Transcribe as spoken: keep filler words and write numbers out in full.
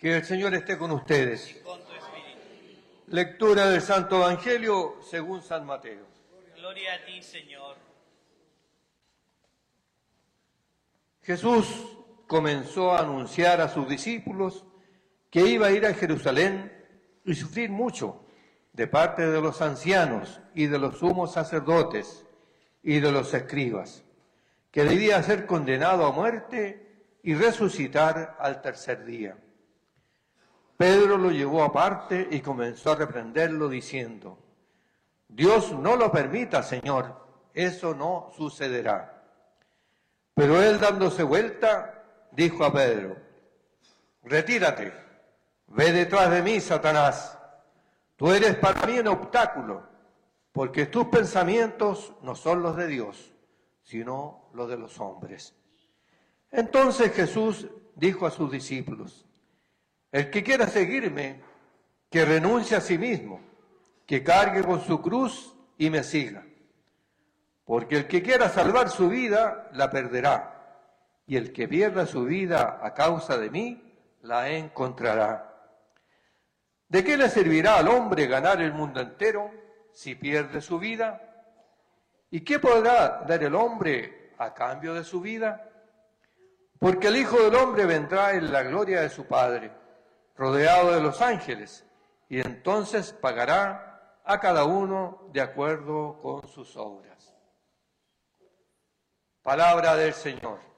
Que el Señor esté con ustedes. Y con tu espíritu. Lectura del Santo Evangelio según San Mateo. Gloria a ti, Señor. Jesús comenzó a anunciar a sus discípulos que iba a ir a Jerusalén y sufrir mucho de parte de los ancianos y de los sumos sacerdotes y de los escribas, que debía ser condenado a muerte y resucitar al tercer día. Pedro lo llevó aparte y comenzó a reprenderlo diciendo: Dios no lo permita, Señor, eso no sucederá. Pero él, dándose vuelta, dijo a Pedro: Retírate, ve detrás de mí, Satanás. Tú eres para mí un obstáculo, porque tus pensamientos no son los de Dios, sino los de los hombres. Entonces Jesús dijo a sus discípulos: El que quiera seguirme, que renuncie a sí mismo, que cargue con su cruz y me siga. Porque el que quiera salvar su vida, la perderá, y el que pierda su vida a causa de mí, la encontrará. ¿De qué le servirá al hombre ganar el mundo entero si pierde su vida? ¿Y qué podrá dar el hombre a cambio de su vida? Porque el Hijo del Hombre vendrá en la gloria de su Padre, rodeado de los ángeles, y entonces pagará a cada uno de acuerdo con sus obras. Palabra del Señor.